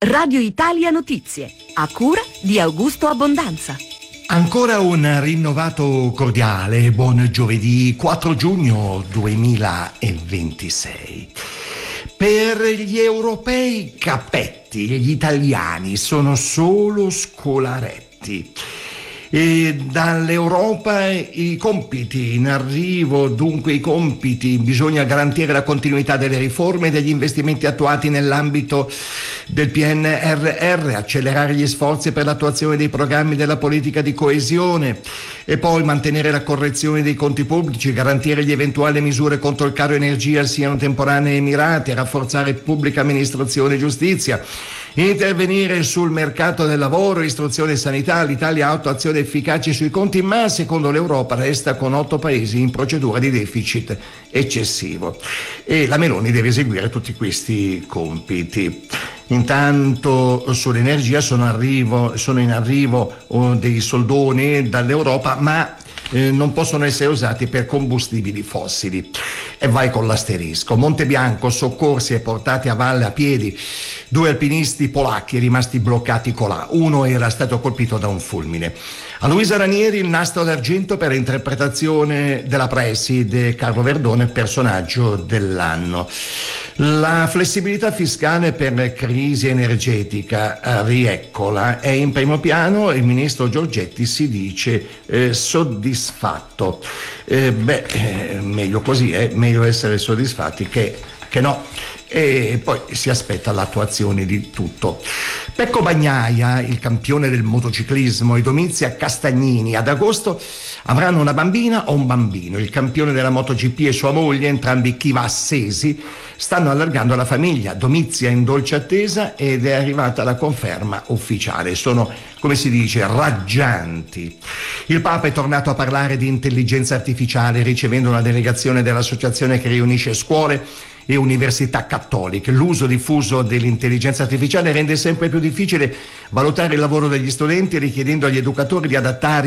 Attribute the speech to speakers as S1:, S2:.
S1: Radio Italia Notizie, a cura di Augusto Abbondanza.
S2: Ancora un rinnovato cordiale buon giovedì 4 giugno 2026. Per gli europei cappetti, gli italiani sono solo scolaretti. E dall'Europa i compiti in arrivo, dunque i compiti, bisogna garantire la continuità delle riforme e degli investimenti attuati nell'ambito del PNRR, accelerare gli sforzi per l'attuazione dei programmi della politica di coesione e poi mantenere la correzione dei conti pubblici, garantire le eventuali misure contro il caro energia siano temporanee e mirate, rafforzare pubblica amministrazione e giustizia, intervenire sul mercato del lavoro, istruzione e sanità. L'Italia ha attuazione efficace sui conti, ma secondo l'Europa resta con 8 paesi in procedura di deficit eccessivo e la Meloni deve eseguire tutti questi compiti. Intanto sull'energia sono in arrivo dei soldoni dall'Europa, ma non possono essere usati per combustibili fossili. E vai con l'asterisco. Monte Bianco, soccorsi e portati a valle a piedi 2 alpinisti polacchi rimasti bloccati colà. Uno era stato colpito da un fulmine. A Luisa Ranieri il nastro d'argento per interpretazione della preside, Carlo Verdone, personaggio dell'anno. La flessibilità fiscale per crisi energetica, rieccola, è in primo piano. Il ministro Giorgetti si dice soddisfatto. Meglio così, meglio essere soddisfatti che no. E poi si aspetta l'attuazione di tutto. Pecco Bagnaia, il campione del motociclismo, i Domizia Castagnini ad agosto avranno una bambina o un bambino. Il campione della MotoGP e sua moglie, entrambi chivassesi, stanno allargando la famiglia. Domizia in dolce attesa ed è arrivata la conferma ufficiale. Sono, come si dice, raggianti. Il Papa è tornato a parlare di intelligenza artificiale ricevendo una delegazione dell'associazione che riunisce scuole e università cattoliche. L'uso diffuso dell'intelligenza artificiale rende sempre più difficile valutare il lavoro degli studenti, richiedendo agli educatori di adattare